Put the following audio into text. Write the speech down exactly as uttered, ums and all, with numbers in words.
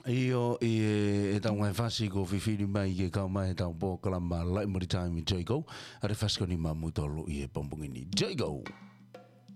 io e tau ngai fasi ko whiwhiri mai i e kau mai tau pō kalama lai muri time i Jago. Are fasco ni mamu tolu i e pompungini. Jago!